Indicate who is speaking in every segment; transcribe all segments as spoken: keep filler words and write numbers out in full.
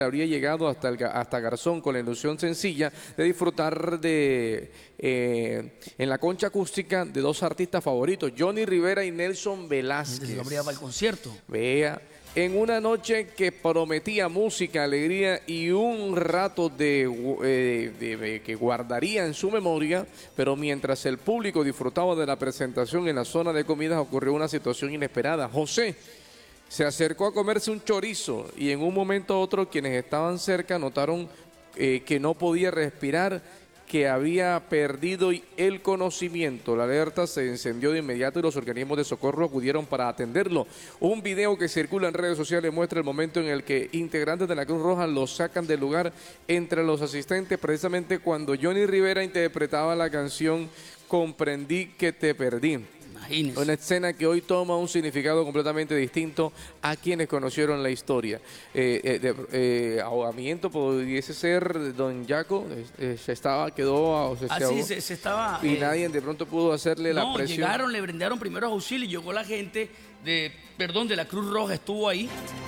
Speaker 1: habría llegado hasta, el, hasta Garzón con la ilusión sencilla de disfrutar de eh, en la concha acústica de dos artistas favoritos, Johnny Rivera y Nelson Velázquez.
Speaker 2: El hombre iba al concierto.
Speaker 1: Vea, en una noche que prometía música, alegría y un rato de, eh, de, de que guardaría en su memoria, pero mientras el público disfrutaba de la presentación en la zona de comidas ocurrió una situación inesperada. José se acercó a comerse un chorizo y en un momento u otro quienes estaban cerca notaron eh, que no podía respirar, que había perdido el conocimiento. La alerta se encendió de inmediato y los organismos de socorro acudieron para atenderlo. Un video que circula en redes sociales muestra el momento en el que integrantes de la Cruz Roja lo sacan del lugar entre los asistentes, precisamente cuando Johnny Rivera interpretaba la canción Comprendí que te perdí.
Speaker 2: Imagínese.
Speaker 1: Una escena que hoy toma un significado completamente distinto a quienes conocieron la historia. Eh, eh, de, eh, ahogamiento pudiese ser don Jaco, eh, se estaba, quedó, se,
Speaker 2: Ah,
Speaker 1: se
Speaker 2: sí,
Speaker 1: ahogó,
Speaker 2: se, se estaba...
Speaker 1: y
Speaker 2: eh,
Speaker 1: nadie de pronto pudo hacerle
Speaker 2: no,
Speaker 1: la presión.
Speaker 2: llegaron, le brindaron primeros auxilios, llegó la gente de, perdón, de la Cruz Roja, estuvo ahí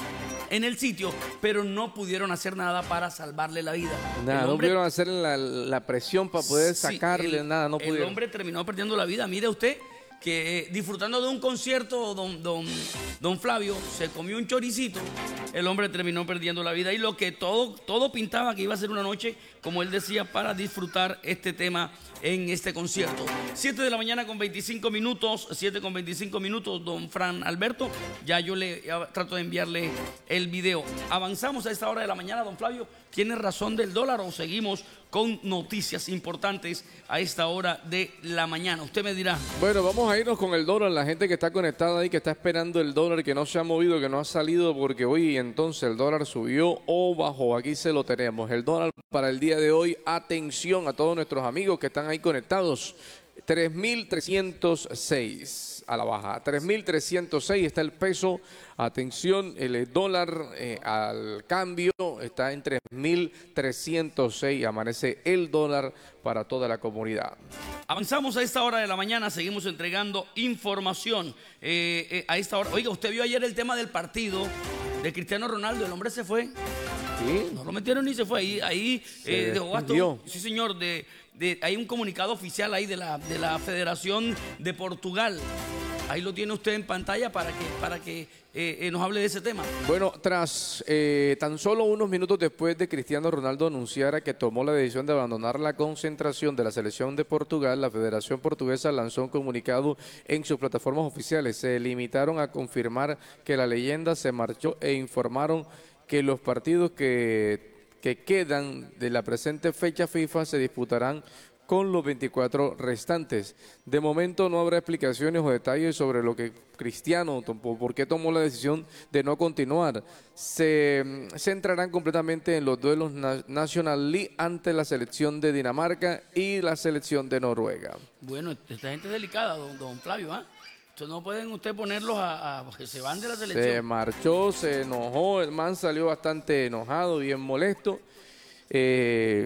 Speaker 2: en el sitio, pero no pudieron hacer nada para salvarle la vida.
Speaker 1: Nada,
Speaker 2: El
Speaker 1: no
Speaker 2: hombre-
Speaker 1: pudieron hacer la, la presión para poder
Speaker 2: Sí,
Speaker 1: sacarle
Speaker 2: el-
Speaker 1: nada, no
Speaker 2: El
Speaker 1: pudieron.
Speaker 2: hombre terminó perdiendo la vida. Mire usted que eh, disfrutando de un concierto, don, don, don Flavio se comió un choricito, el hombre terminó perdiendo la vida. Y lo que todo, todo pintaba que iba a ser una noche, como él decía, para disfrutar este tema en este concierto. siete de la mañana con veinticinco minutos, siete con veinticinco minutos, don Fran Alberto. Ya yo le ya trato de enviarle el video. Avanzamos a esta hora de la mañana, don Flavio. ¿Tiene razón del dólar o seguimos con noticias importantes a esta hora de la mañana? Usted me dirá.
Speaker 1: Bueno, vamos a irnos con el dólar. La gente que está conectada ahí, que está esperando el dólar, que no se ha movido, que no ha salido, porque hoy entonces el dólar subió o bajó. Aquí se lo tenemos. El dólar para el día de hoy. Atención a todos nuestros amigos que están ahí conectados. tres mil trescientos seis a la baja. tres mil trescientos seis está el peso. Atención, el dólar eh, al cambio está en tres mil trescientos seis. Amanece el dólar para toda la comunidad.
Speaker 2: Avanzamos a esta hora de la mañana, seguimos entregando información eh, eh, a esta hora. Oiga, usted vio ayer el tema del partido de Cristiano Ronaldo, el hombre se fue.
Speaker 1: ¿Sí?
Speaker 2: No lo metieron ni se fue. Ahí, ahí
Speaker 1: Se
Speaker 2: eh, dejó gasto.
Speaker 1: despidió.
Speaker 2: Sí, señor. De, de, hay un comunicado oficial ahí de la, de la Federación de Portugal. Ahí lo tiene usted en pantalla para que, para que eh, eh, nos hable de ese tema.
Speaker 1: Bueno, tras eh, tan solo unos minutos después de Cristiano Ronaldo anunciara que tomó la decisión de abandonar la concentración de la selección de Portugal, la Federación Portuguesa lanzó un comunicado en sus plataformas oficiales. Se limitaron a confirmar que la leyenda se marchó e informaron que los partidos que, que quedan de la presente fecha FIFA se disputarán con los veinticuatro restantes. De momento no habrá explicaciones o detalles sobre lo que Cristiano, por qué tomó la decisión de no continuar. Se centrarán completamente en los duelos na National League ante la selección de Dinamarca y la selección de Noruega.
Speaker 2: Bueno, esta gente es delicada, don, don Flavio, ¿ah? Entonces no pueden usted ponerlos a, a que se van de la selección.
Speaker 1: Se marchó, se enojó, el man salió bastante enojado, bien molesto. Eh,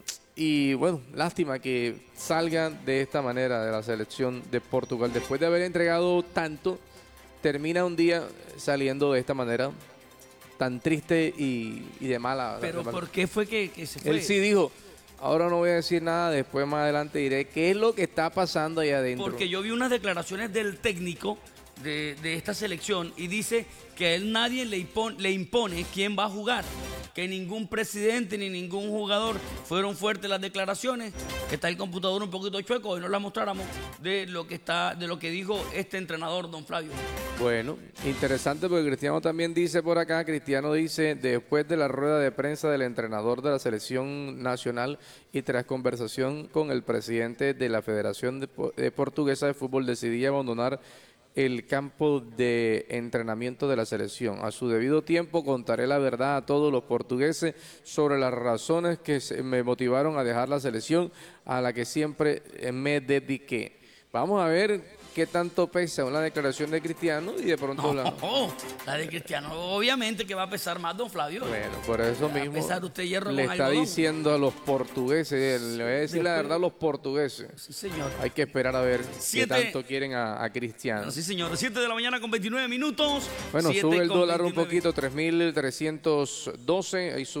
Speaker 1: y bueno, lástima que salgan de esta manera de la selección de Portugal. Después de haber entregado tanto, termina un día saliendo de esta manera tan triste y, y de mala.
Speaker 2: Pero
Speaker 1: de mala.
Speaker 2: ¿por qué fue que, que se fue?
Speaker 1: Él sí dijo, ahora no voy a decir nada, después más adelante diré qué es lo que está pasando allá adentro.
Speaker 2: Porque yo vi unas declaraciones del técnico de, de esta selección y dice que a él nadie le impone, le impone quién va a jugar, que ningún presidente ni ningún jugador, fueron fuertes las declaraciones. Está el computador un poquito chueco, hoy no las mostráramos de lo que está, de lo que dijo este entrenador, don Flavio.
Speaker 1: Bueno, interesante porque Cristiano también dice por acá, Cristiano dice, después de la rueda de prensa del entrenador de la selección nacional y tras conversación con el presidente de la Federación de, de Portuguesa de Fútbol, decidí abandonar el campo de entrenamiento de la selección. A su debido tiempo contaré la verdad a todos los portugueses sobre las razones que me motivaron a dejar la selección a la que siempre me dediqué. Vamos a ver qué tanto pesa una declaración de Cristiano y de pronto la...
Speaker 2: Oh, la de Cristiano, obviamente que va a pesar más, don Flavio.
Speaker 1: Bueno, por eso
Speaker 2: Va a
Speaker 1: mismo
Speaker 2: pesar usted hierro
Speaker 1: le
Speaker 2: con
Speaker 1: está
Speaker 2: algodón.
Speaker 1: diciendo a los portugueses, le voy a decir la
Speaker 2: Después-
Speaker 1: verdad a los portugueses.
Speaker 2: Sí, señor.
Speaker 1: Hay que esperar a ver
Speaker 2: Siete-
Speaker 1: qué tanto quieren a, a Cristiano.
Speaker 2: Sí, señor. siete de la mañana con veintinueve minutos.
Speaker 1: Bueno,
Speaker 2: siete
Speaker 1: sube el
Speaker 2: con
Speaker 1: dólar un
Speaker 2: veintinueve.
Speaker 1: poquito, tres mil trescientos doce, ahí sube.